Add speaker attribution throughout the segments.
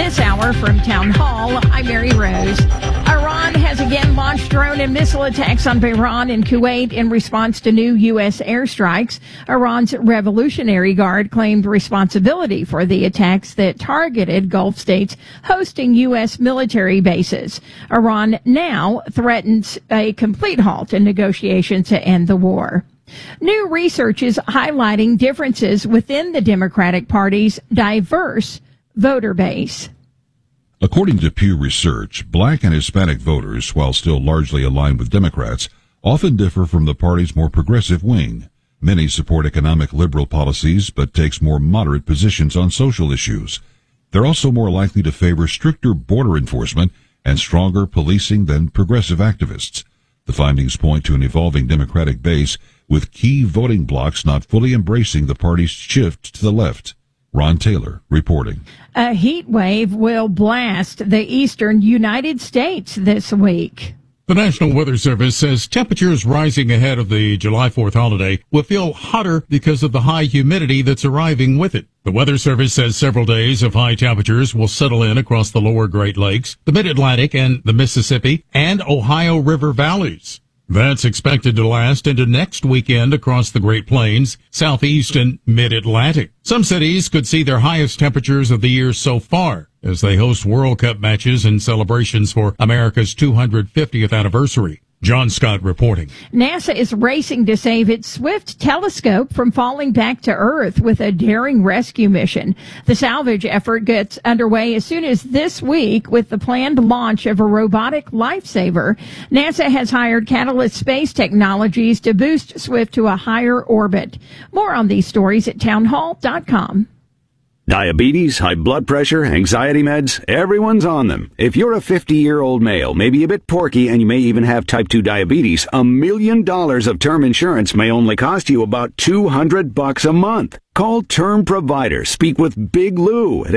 Speaker 1: This hour from Town Hall, I'm Mary Rose. Iran has again launched drone and missile attacks on Bahrain and Kuwait in response to new U.S. airstrikes. Iran's Revolutionary Guard claimed responsibility for the attacks that targeted Gulf states hosting U.S. military bases. Iran now threatens a complete halt in negotiations to end the war. New research is highlighting differences within the Democratic Party's diverse voter base.
Speaker 2: According to Pew Research, black and Hispanic voters, while still largely aligned with Democrats, often differ from the party's more progressive wing. Many support economic liberal policies, but takes more moderate positions on social issues. They're also more likely to favor stricter border enforcement and stronger policing than progressive activists. The findings point to an evolving Democratic base, with key voting blocs not fully embracing the party's shift to the left. Ron Taylor reporting.
Speaker 1: A heat wave will blast the eastern United States this week.
Speaker 3: The National Weather Service says temperatures rising ahead of the July 4th holiday will feel hotter because of the high humidity that's arriving with it. The Weather Service says several days of high temperatures will settle in across the lower Great Lakes, the Mid-Atlantic and the Mississippi, and Ohio River valleys. That's expected to last into next weekend across the Great Plains, Southeast, and Mid-Atlantic. Some cities could see their highest temperatures of the year so far as they host World Cup matches and celebrations for America's 250th anniversary. John Scott reporting.
Speaker 1: NASA is racing to save its Swift telescope from falling back to Earth with a daring rescue mission. The salvage effort gets underway as soon as this week with the planned launch of a robotic lifesaver. NASA has hired Catalyst Space Technologies to boost Swift to a higher orbit. More on these stories at townhall.com.
Speaker 4: Diabetes, high blood pressure, anxiety meds, everyone's on them. If you're a 50-year-old male, maybe a bit porky, and you may even have type 2 diabetes, $1 million of term insurance may only cost you about $200 a month. Call Term Provider. Speak with Big Lou at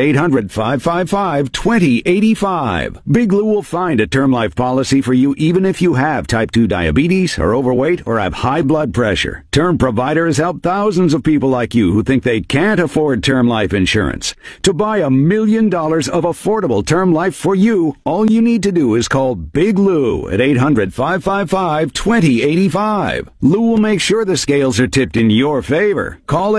Speaker 4: 800-555-2085. Big Lou will find a term life policy for you even if you have type 2 diabetes, are overweight, or have high blood pressure. Term Provider has helped thousands of people like you who think they can't afford term life insurance. To buy $1 million of affordable term life for you, all you need to do is call Big Lou at 800-555-2085. Lou will make sure the scales are tipped in your favor. Call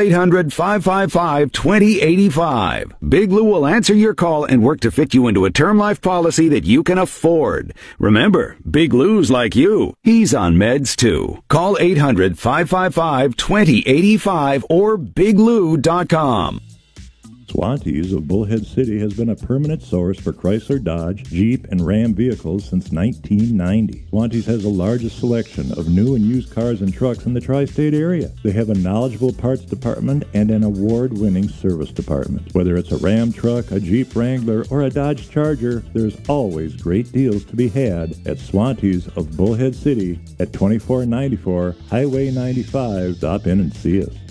Speaker 4: 800-555-2085. Big Lou will answer your call and work to fit you into a term life policy that you can afford. Remember, Big Lou's like you. He's on meds too. Call 800-555-2085 or biglou.com.
Speaker 5: Swantees of Bullhead City has been a permanent source for Chrysler, Dodge, Jeep, and Ram vehicles since 1990. Swantees has the largest selection of new and used cars and trucks in the tri-state area. They have a knowledgeable parts department and an award-winning service department. Whether it's a Ram truck, a Jeep Wrangler, or a Dodge Charger, there's always great deals to be had at Swantees of Bullhead City at 2494 Highway 95. Stop in and see us.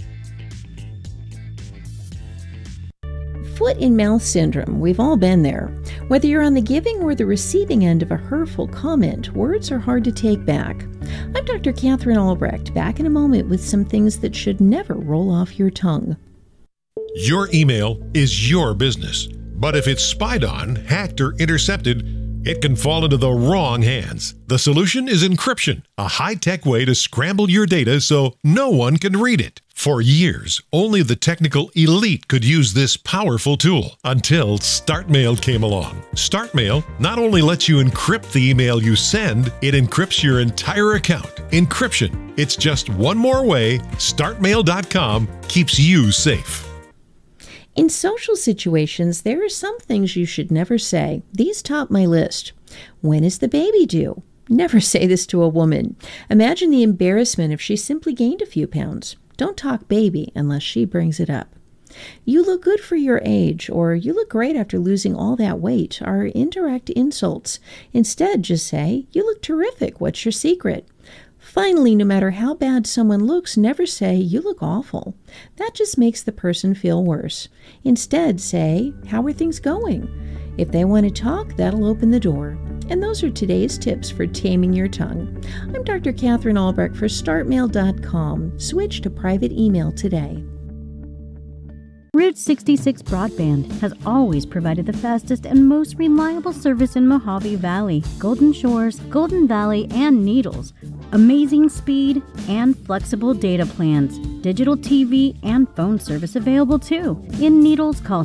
Speaker 6: Foot and mouth syndrome, we've all been there. Whether you're on the giving or the receiving end of a hurtful comment, words are hard to take back. I'm Dr. Catherine Albrecht, back in a moment with some things that should never roll off your tongue.
Speaker 7: Your email is your business, but if it's spied on, hacked, or intercepted, it can fall into the wrong hands. The solution is encryption, a high-tech way to scramble your data so no one can read it. For years, only the technical elite could use this powerful tool until StartMail came along. StartMail not only lets you encrypt the email you send, it encrypts your entire account. Encryption. It's just one more way StartMail.com keeps you safe.
Speaker 6: In social situations, there are some things you should never say. These top my list. When is the baby due? Never say this to a woman. Imagine the embarrassment if she simply gained a few pounds. Don't talk baby unless she brings it up. You look good for your age, or you look great after losing all that weight, are indirect insults. Instead, just say, you look terrific. What's your secret? Finally, no matter how bad someone looks, never say, you look awful. That just makes the person feel worse. Instead, say, how are things going? If they want to talk, that'll open the door. And those are today's tips for taming your tongue. I'm Dr. Catherine Albrecht for StartMail.com. Switch to private email today.
Speaker 8: Route 66 Broadband has always provided the fastest and most reliable service in Mojave Valley, Golden Shores, Golden Valley, and Needles. Amazing speed and flexible data plans. Digital TV and phone service available too. In Needles, call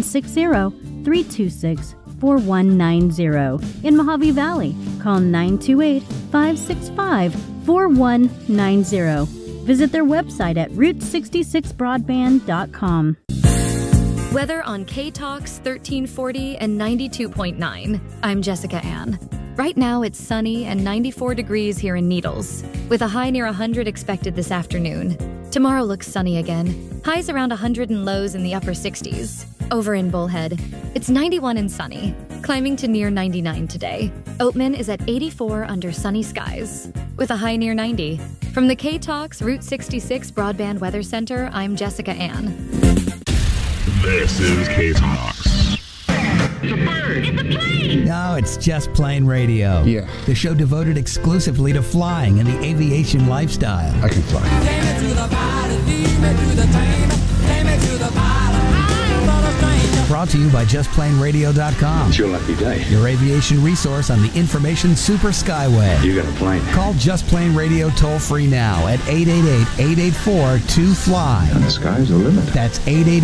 Speaker 8: 760-326-4190. In Mojave Valley, call 928-565-4190. Visit their website at route66broadband.com.
Speaker 9: Weather on K-Talks 1340 and 92.9. I'm Jessica Ann. Right now it's sunny and 94 degrees here in Needles, with a high near 100 expected this afternoon. Tomorrow looks sunny again. Highs around 100 and lows in the upper 60s. Over in Bullhead, it's 91 and sunny, climbing to near 99 today. Oatman is at 84 under sunny skies, with a high near 90. From the K-Talks Route 66 Broadband Weather Center, I'm Jessica Ann.
Speaker 10: This is K-Talks.
Speaker 11: It's a bird.
Speaker 12: It's a plane.
Speaker 11: No, it's Just Plain Radio.
Speaker 12: Yeah.
Speaker 11: The show devoted exclusively to flying and the aviation lifestyle.
Speaker 12: I can fly.
Speaker 13: Take me to the bottom, lead me to the train. Take me to the bottom, I'm not a stranger.
Speaker 11: Brought to you by JustPlaneRadio.com.
Speaker 4: It's your lucky day.
Speaker 11: Your aviation resource on the information super skyway.
Speaker 4: You got a plane.
Speaker 11: Call Just Plain Radio toll free now at 888-884-2FLY.
Speaker 12: And the sky's the limit.
Speaker 11: That's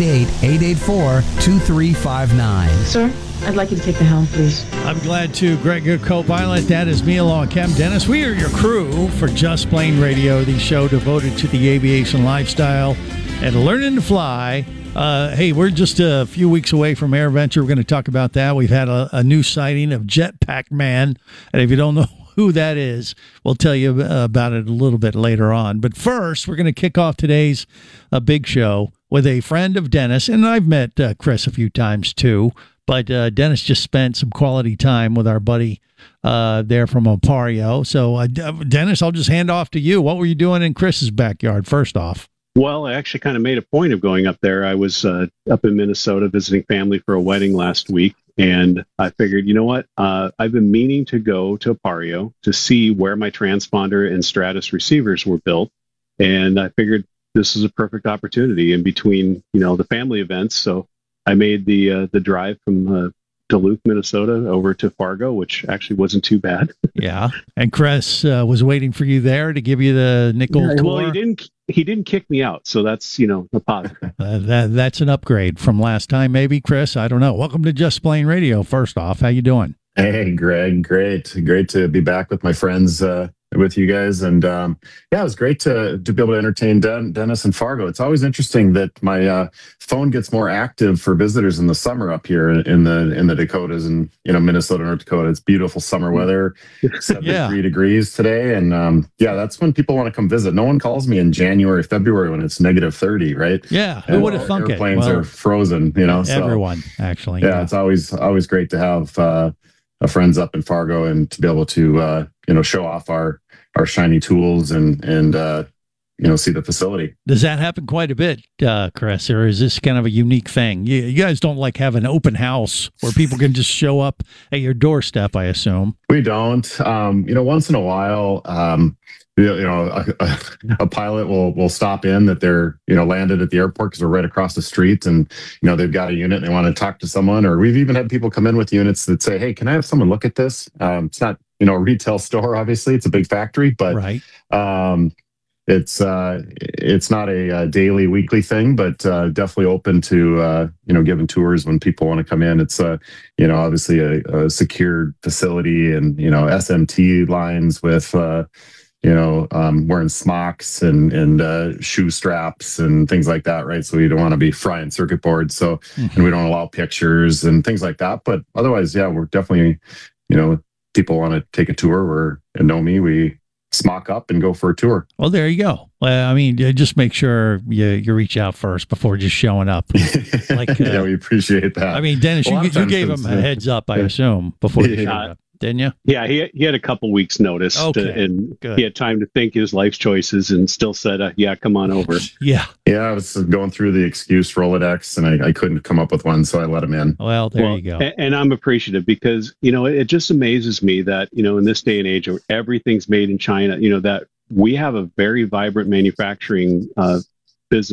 Speaker 11: 888-884-2359.
Speaker 14: Sir, I'd like you to take the helm, please.
Speaker 15: I'm glad to. Greg, your co-pilot. That is me along with Cam Dennis. We are your crew for Just Plain Radio, the show devoted to the aviation lifestyle and learning to fly. Hey, we're just a few weeks away from AirVenture. We're going to talk about that. We've had a new sighting of Jetpack Man, and if you don't know who that is, we'll tell you about it a little bit later on. But first, we're going to kick off today's big show with a friend of Dennis, and I've met Chris a few times too, but Dennis just spent some quality time with our buddy there from Opario. So, Dennis, I'll just hand off to you. What were you doing in Chris's backyard, first off?
Speaker 16: Well, I actually kind of made a point of going up there. I was up in Minnesota visiting family for a wedding last week, and I figured, you know what? I've been meaning to go to Opario to see where my transponder and Stratus receivers were built, and I figured this is a perfect opportunity in between, the family events. So I made the drive from Duluth, Minnesota, over to Fargo, which actually wasn't too bad.
Speaker 15: Yeah, and Chris was waiting for you there to give you the nickel tour.
Speaker 16: Well, he didn't kick me out, so that's a positive.
Speaker 15: That's an upgrade from last time, maybe, Chris. I don't know. Welcome to Just Plain Radio. First off, how you doing?
Speaker 17: Hey, Greg. Great to be back with my friends. With you guys, and it was great to be able to entertain Dennis and Fargo. It's always interesting that my phone gets more active for visitors in the summer up here in the Dakotas and Minnesota, North Dakota. It's beautiful summer weather, 73 degrees today, and that's when people want to come visit. No one calls me in January, February when it's negative 30, right?
Speaker 15: Yeah, who would have thunk it?
Speaker 17: Airplanes are frozen,
Speaker 15: Everyone, actually.
Speaker 17: Yeah, it's always great to have friends up in Fargo and to be able to show off our shiny tools and see the facility.
Speaker 15: Does that happen quite a bit, Chris, or is this kind of a unique thing? You guys don't have an open house where people can just show up at your doorstep, I assume.
Speaker 17: We don't. Once in a while, a pilot will stop in that they're landed at the airport because we're right across the street, and they've got a unit and they want to talk to someone. Or we've even had people come in with units that say, "Hey, can I have someone look at this?" It's not a retail store, obviously. It's a big factory, but
Speaker 15: right.
Speaker 17: It's not a daily, weekly thing, but definitely open to giving tours when people want to come in. It's obviously a secured facility, and SMT lines with wearing smocks and shoe straps and things like that, right? So we don't want to be frying circuit boards, and we don't allow pictures and things like that. But otherwise, we're definitely people want to take a tour and know me, we smock up and go for a tour.
Speaker 15: Well, there you go. Just make sure you reach out first before just showing up.
Speaker 17: Yeah, we appreciate that.
Speaker 15: Dennis, you gave him a heads up, I assume, before you showed up. Didn't you?
Speaker 16: Yeah, he had a couple weeks notice, and he had time to think his life's choices, and still said, come on over.
Speaker 15: Yeah,
Speaker 17: I was going through the excuse Rolodex, and I couldn't come up with one, so I let him in.
Speaker 15: Well, there you go.
Speaker 16: And I'm appreciative because it just amazes me that in this day and age where everything's made in China, that we have a very vibrant manufacturing business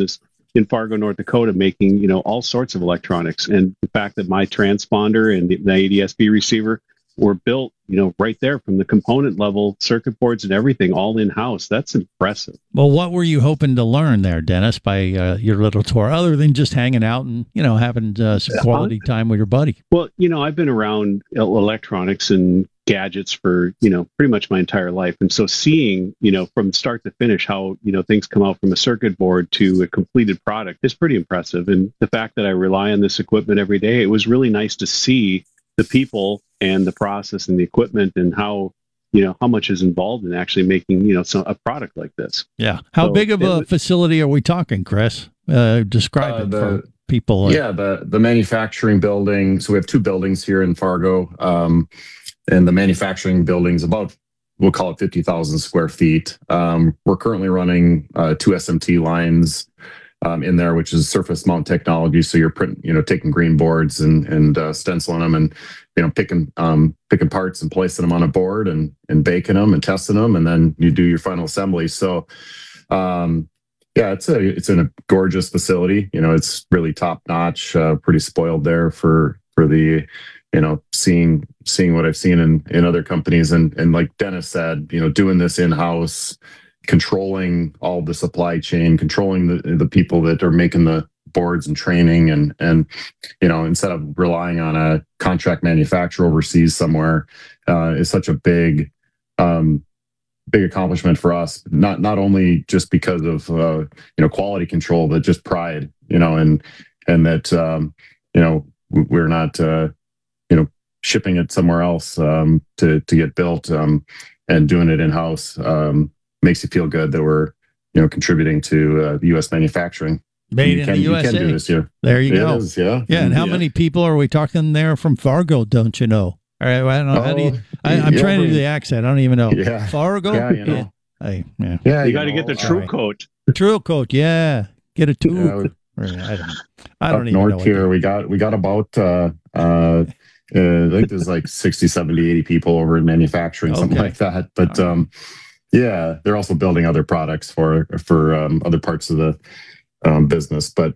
Speaker 16: in Fargo, North Dakota, making, all sorts of electronics. And the fact that my transponder and the ADSB receiver were built, right there from the component level, circuit boards and everything, all in-house. That's impressive.
Speaker 15: Well, what were you hoping to learn there, Dennis, by your little tour, other than just hanging out and, having some quality time with your buddy?
Speaker 16: Well, I've been around electronics and gadgets for, pretty much my entire life. And so seeing, from start to finish, how, things come out from a circuit board to a completed product is pretty impressive. And the fact that I rely on this equipment every day, it was really nice to see the people and the process and the equipment and how much is involved in actually making, a product like this.
Speaker 15: Yeah. How big of a facility are we talking, Chris? Describe it for people.
Speaker 17: The manufacturing building. So we have 2 buildings here in Fargo. And the manufacturing building's about, we'll call it 50,000 square feet. We're currently running 2 SMT lines in there, which is surface mount technology. So you're taking green boards and stenciling them and, picking parts and placing them on a board and baking them and testing them. And then you do your final assembly. So, it's in a gorgeous facility. It's really top notch, pretty spoiled there for the, seeing what I've seen in other companies. And like Dennis said, doing this in-house, controlling all the supply chain, controlling the people that are making the boards and training and instead of relying on a contract manufacturer overseas somewhere, is such a big accomplishment for us. Not only just because of quality control, but just pride, and that we're not shipping it somewhere else to get built, and doing it in-house makes you feel good that we're contributing to the U.S. manufacturing.
Speaker 15: Made in the USA.
Speaker 17: You can do this here.
Speaker 15: There you go.
Speaker 17: It is, yeah.
Speaker 15: Yeah, and how many people are we talking there from Fargo? Don't you know? All right, I don't know. How do you? I'm trying to do the accent. I don't even know.
Speaker 17: Yeah.
Speaker 15: Fargo.
Speaker 17: Yeah,
Speaker 15: Yeah,
Speaker 16: you got to get the True Coat.
Speaker 15: True Coat. Yeah, get a tube. I don't even know.
Speaker 17: North here, we got about I think there's like 60, 70, 80 people over in manufacturing, something like that. But they're also building other products for other parts of the business. But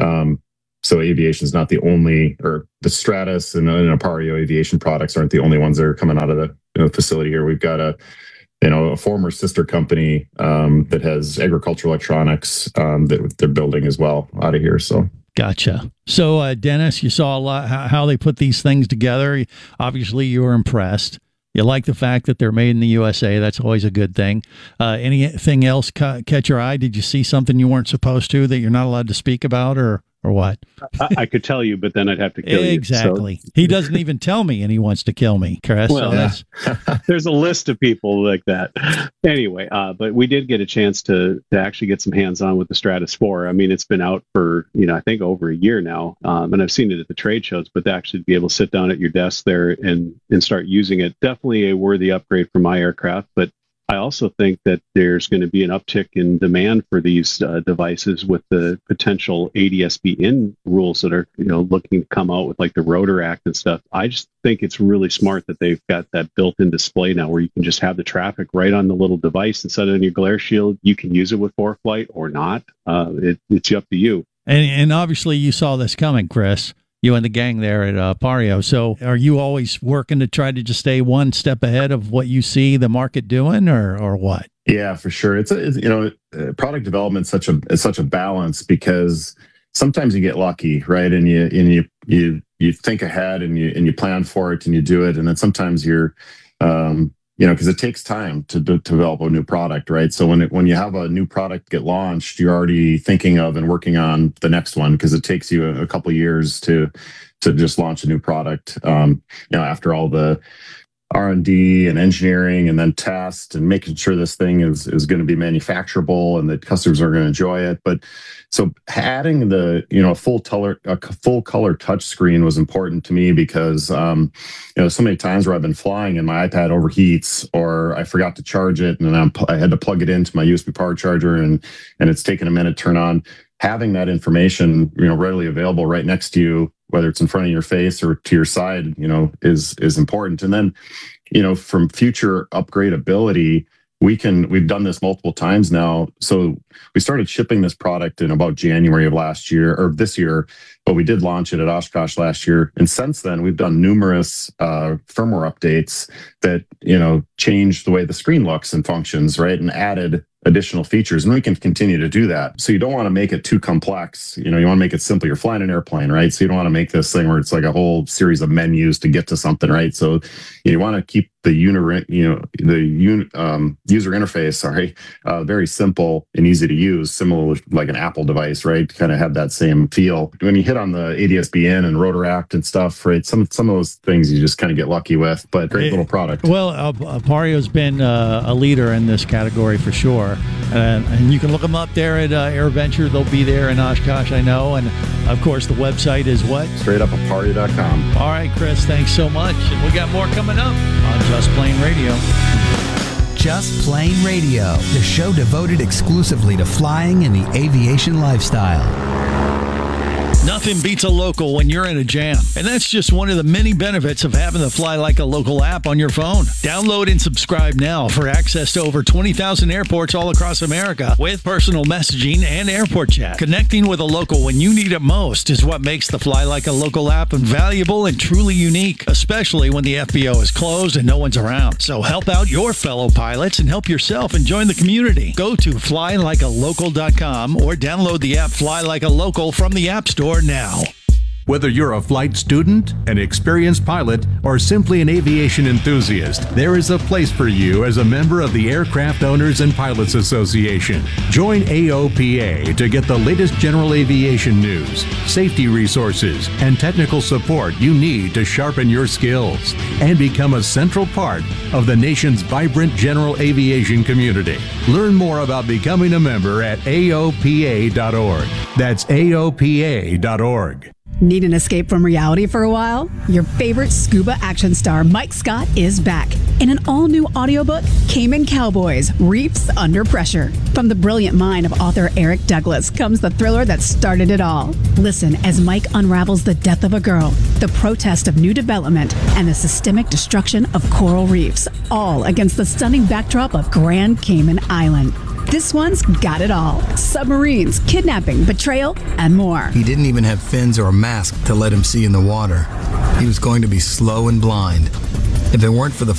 Speaker 17: so aviation is not the only, or the Stratus and Aperio aviation products aren't the only ones that are coming out of the facility here. We've got a former sister company that has agricultural electronics that they're building as well out of here. So.
Speaker 15: Gotcha. So, Dennis, you saw a lot how they put these things together. Obviously, you were impressed. You like the fact that they're made in the USA. That's always a good thing. Anything else catch your eye? Did you see something you weren't supposed to that you're not allowed to speak about, or what?
Speaker 16: I could tell you, but then I'd have to kill you.
Speaker 15: Exactly. So. He doesn't even tell me, and he wants to kill me, Chris.
Speaker 16: Well,
Speaker 15: so
Speaker 16: there's a list of people like that. Anyway, but we did get a chance to actually get some hands-on with the Stratus 4. I mean, it's been out for, I think over a year now, and I've seen it at the trade shows, but to actually be able to sit down at your desk there and start using it, definitely a worthy upgrade for my aircraft. But I also think that there's going to be an uptick in demand for these devices with the potential ADS-B rules that are, looking to come out with like the Rotor Act and stuff. I just think it's really smart that they've got that built-in display now where you can just have the traffic right on the little device instead of on your glare shield. You can use it with ForeFlight or not. It's up to you.
Speaker 15: And obviously you saw this coming, Chris. You and the gang there at Aperio. So are you always working to try to just stay one step ahead of what you see the market doing, or what?
Speaker 17: Yeah, for sure. It's product development is such a balance, because sometimes you get lucky, right? And you think ahead and you plan for it and you do it, and then sometimes you're because it takes time to develop a new product, right? So when you have a new product get launched, you're already thinking of and working on the next one, because it takes you a couple of years to just launch a new product. After all the R&D and engineering and then test and making sure this thing is going to be manufacturable and that customers are going to enjoy it. But so adding the full color touch screen was important to me, because so many times where I've been flying and my iPad overheats, or I forgot to charge it and then I had to plug it into my USB power charger and it's taken a minute to turn on. Having that information readily available right next to you, whether it's in front of your face or to your side, is important. And then from future upgradability, we've done this multiple times now. So we started shipping this product in about January of last year or this year, but we did launch it at Oshkosh last year. And since then, we've done numerous firmware updates that, changed the way the screen looks and functions, right? And added additional features, and we can continue to do that. So you don't want to make it too complex. You want to make it simple. You're flying an airplane, right? So you don't want to make this thing where it's like a whole series of menus to get to something, right? So you want to keep the user interface, very simple and easy to use, similar like an Apple device, right? To kind of have that same feel. When you hit on the ADS-BN and Rotaract and stuff, right? Some of those things you just kind of get lucky with, but great little product.
Speaker 15: Well, Aperio's been a leader in this category for sure. And you can look them up there at AirVenture. They'll be there in Oshkosh, I know. And, of course, the website is what?
Speaker 17: StraightUpAperio.com.
Speaker 15: All right, Chris, thanks so much. And we got more coming up on Just Plain Radio.
Speaker 11: Just Plain Radio, the show devoted exclusively to flying and the aviation lifestyle.
Speaker 15: Nothing beats a local when you're in a jam. And that's just one of the many benefits of having the Fly Like a Local app on your phone. Download and subscribe now for access to over 20,000 airports all across America with personal messaging and airport chat. Connecting with a local when you need it most is what makes the Fly Like a Local app invaluable and truly unique, especially when the FBO is closed and no one's around. So help out your fellow pilots and help yourself and join the community. Go to flylikealocal.com or download the app Fly Like a Local from the App Store now.
Speaker 12: Whether you're a flight student, an experienced pilot, or simply an aviation enthusiast, there is a place for you as a member of the Aircraft Owners and Pilots Association. Join AOPA to get the latest general aviation news, safety resources, and technical support you need to sharpen your skills and become a central part of the nation's vibrant general aviation community. Learn more about becoming a member at AOPA.org. That's AOPA.org.
Speaker 18: Need an escape from reality for a while? Your favorite scuba action star, Mike Scott, is back in an all-new audiobook, Cayman Cowboys, Reefs Under Pressure. From the brilliant mind of author Eric Douglas comes the thriller that started it all. Listen as Mike unravels the death of a girl, the protest of new development, and the systemic destruction of coral reefs, all against the stunning backdrop of Grand Cayman Island. This one's got it all. Submarines, kidnapping, betrayal, and more.
Speaker 19: He didn't even have fins or a mask to let him see in the water. He was going to be slow and blind. If it weren't for the